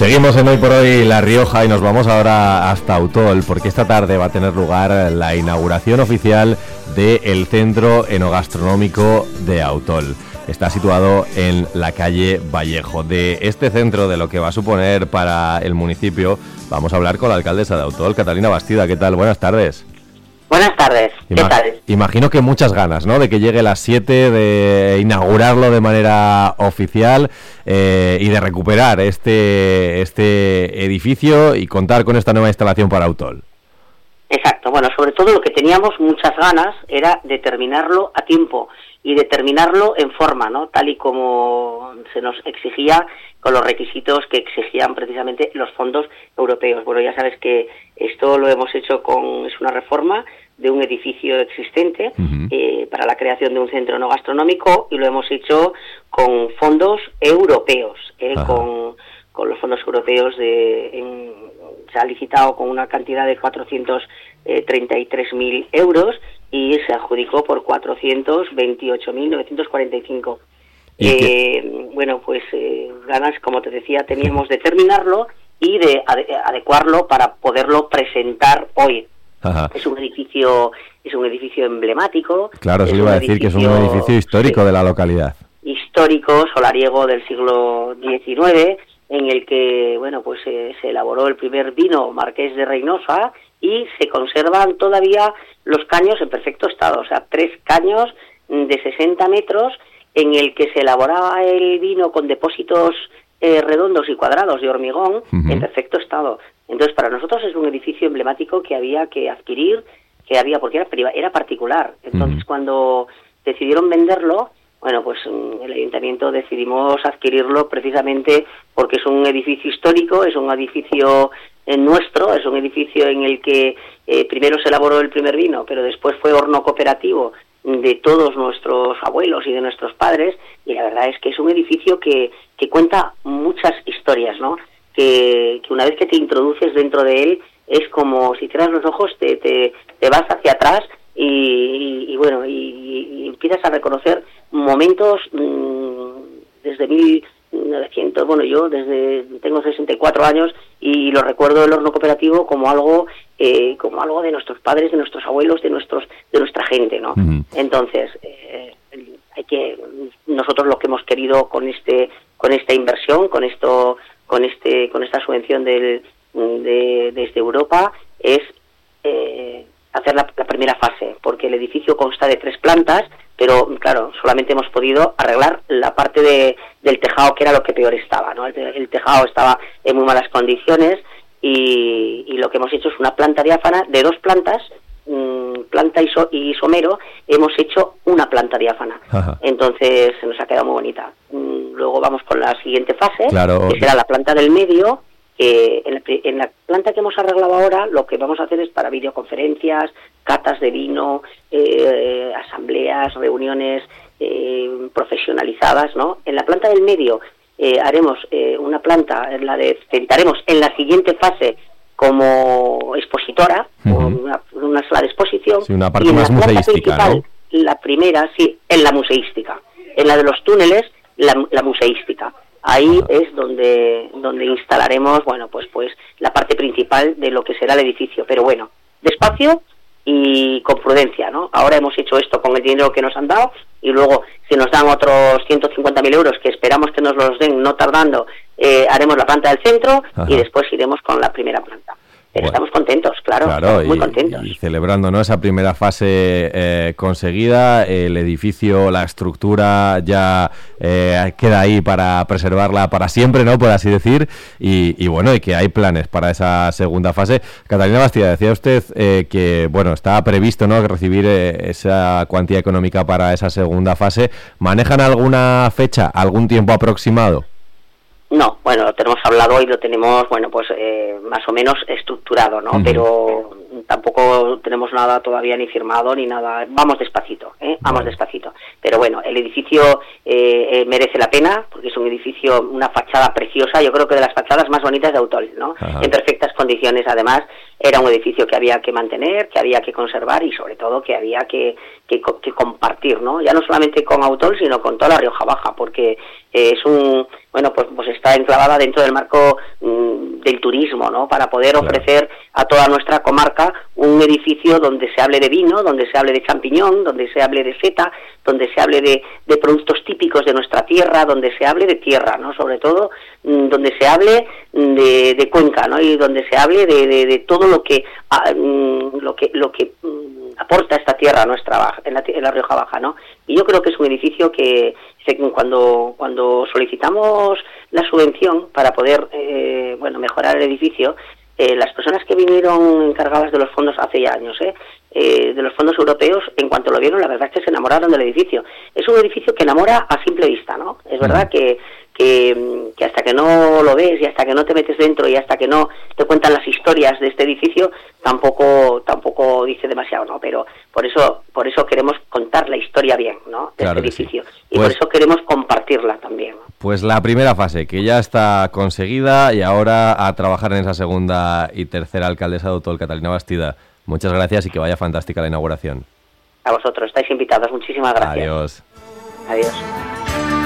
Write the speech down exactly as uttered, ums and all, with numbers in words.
Seguimos en Hoy por Hoy La Rioja y nos vamos ahora hasta Autol, porque esta tarde va a tener lugar la inauguración oficial del Centro Enogastronómico de Autol. Está situado en la calle Vallejo. De este centro, de lo que va a suponer para el municipio, vamos a hablar con la alcaldesa de Autol, Catalina Bastida. ¿Qué tal? Buenas tardes. Buenas tardes, ¿qué Ima- tal? Imagino que muchas ganas, ¿no?, de que llegue las siete, de inaugurarlo de manera oficial eh, y de recuperar este, este edificio y contar con esta nueva instalación para Autol. Exacto, bueno, sobre todo lo que teníamos muchas ganas era de terminarlo a tiempo y de terminarlo en forma, ¿no?, tal y como se nos exigía con los requisitos que exigían precisamente los fondos europeos. Bueno, ya sabes que esto lo hemos hecho con, es una reforma de un edificio existente uh-huh. eh, para la creación de un centro enogastronómico, y lo hemos hecho con fondos europeos, eh, con, con los fondos europeos de, en, se ha licitado con una cantidad de cuatrocientos treinta y tres mil euros y se adjudicó por cuatrocientos veintiocho mil novecientos cuarenta y cinco. Eh, bueno, pues eh, ganas, como te decía, teníamos de terminarlo y de ade- adecuarlo para poderlo presentar hoy. Ajá. Es un edificio, es un edificio emblemático. Claro, eso iba a decir que es un edificio histórico sí, de la localidad. Histórico, solariego del siglo diecinueve, en el que, bueno, pues eh, se elaboró el primer vino Marqués de Reynosa y se conservan todavía los caños en perfecto estado, o sea, tres caños de sesenta metros en el que se elaboraba el vino con depósitos eh, redondos y cuadrados de hormigón uh-huh. en perfecto estado. Entonces, para nosotros es un edificio emblemático que había que adquirir, que había porque era priva, era particular. Entonces, uh-huh. cuando decidieron venderlo, bueno, pues el ayuntamiento decidimos adquirirlo precisamente porque es un edificio histórico, es un edificio eh, nuestro, es un edificio en el que eh, primero se elaboró el primer vino, pero después fue horno cooperativo de todos nuestros abuelos y de nuestros padres, y la verdad es que es un edificio que, que cuenta muchas historias, ¿no? Que, que una vez que te introduces dentro de él, es como si cierras los ojos, te, te, te vas hacia atrás y, y, y bueno, y, y empiezas a reconocer momentos mmm, desde mil novecientos, bueno, yo desde tengo sesenta y cuatro años y lo recuerdo el horno cooperativo como algo eh, como algo de nuestros padres, de nuestros abuelos, de nuestros de nuestra gente, ¿no? Uh-huh. Entonces eh, hay que nosotros lo que hemos querido con este con esta inversión, con esto con este con esta subvención del de desde Europa es eh, hacer la, la primera fase, porque el edificio consta de tres plantas, pero claro, solamente hemos podido arreglar la parte de, del tejado, que era lo que peor estaba, ¿no? El, el tejado estaba en muy malas condiciones y, y lo que hemos hecho es una planta diáfana de dos plantas, mmm, planta y, so, y somero, hemos hecho una planta diáfana. Ajá. Entonces se nos ha quedado muy bonita. Mmm, luego vamos con la siguiente fase, claro, que será la planta del medio. Eh, en, la, en la planta que hemos arreglado ahora, lo que vamos a hacer es para videoconferencias, catas de vino, eh, asambleas, reuniones eh, profesionalizadas, ¿no? En la planta del medio eh, haremos eh, una planta, en la de intentaremos en la siguiente fase como expositora, uh-huh. o una, una sala de exposición, sí, una parte y en más la museística, planta principal, ¿no? La primera, sí, en la museística, en la de los túneles, la, la museística. Ahí Ajá. es donde donde instalaremos, bueno, pues pues la parte principal de lo que será el edificio, pero bueno, despacio y con prudencia, ¿no? Ahora hemos hecho esto con el dinero que nos han dado y luego si nos dan otros ciento cincuenta mil euros, que esperamos que nos los den no tardando, eh, haremos la planta del centro Ajá. y después iremos con la primera planta. Pero bueno, estamos contentos, claro, claro muy y, contentos. Y celebrando, ¿no?, esa primera fase eh, conseguida, el edificio, la estructura ya eh, queda ahí para preservarla para siempre, ¿no?, por así decir, y, y bueno, y que hay planes para esa segunda fase. Catalina Bastida, decía usted eh, que, bueno, está previsto, ¿no?, recibir eh, esa cuantía económica para esa segunda fase. ¿Manejan alguna fecha, algún tiempo aproximado? No, bueno, lo tenemos hablado y lo tenemos, bueno, pues eh, más o menos estructurado, ¿no? Uh-huh. Pero tampoco tenemos nada todavía ni firmado ni nada. Vamos despacito, ¿eh? Vamos vale. despacito. Pero bueno, el edificio eh, eh, merece la pena porque es un edificio, una fachada preciosa. Yo creo que de las fachadas más bonitas de Autol, ¿no? Uh-huh. En perfectas condiciones, además. Era un edificio que había que mantener, que había que conservar y sobre todo que había que, que, que compartir, ¿no? Ya no solamente con Autol, sino con toda la Rioja Baja, porque eh, es un, bueno, pues, pues está enclavada dentro del marco turismo, ¿no? Para poder claro. ofrecer a toda nuestra comarca un edificio donde se hable de vino, donde se hable de champiñón, donde se hable de seta, donde se hable de, de productos típicos de nuestra tierra, donde se hable de tierra, ¿no? Sobre todo donde se hable de, de Cuenca, ¿no? Y donde se hable de, de, de todo lo que lo que lo que aporta esta tierra nuestra en la, en la Rioja Baja, ¿no? Y yo creo que es un edificio que cuando cuando solicitamos la subvención para poder eh, bueno mejorar el edificio, eh, las personas que vinieron encargadas de los fondos hace ya años, eh, eh, de los fondos europeos, en cuanto lo vieron, la verdad es que se enamoraron del edificio. Es un edificio que enamora a simple vista, ¿no? Es verdad que Que, que hasta que no lo ves y hasta que no te metes dentro y hasta que no te cuentan las historias de este edificio tampoco tampoco dice demasiado, ¿no? Pero por eso por eso queremos contar la historia bien, ¿no? De claro este edificio sí. y pues, por eso queremos compartirla también, ¿no? Pues la primera fase que ya está conseguida y ahora a trabajar en esa segunda y tercera alcaldesa de Utol, Catalina Bastida. Muchas gracias y que vaya fantástica la inauguración. A vosotros, estáis invitados. Muchísimas gracias. Adiós. Adiós.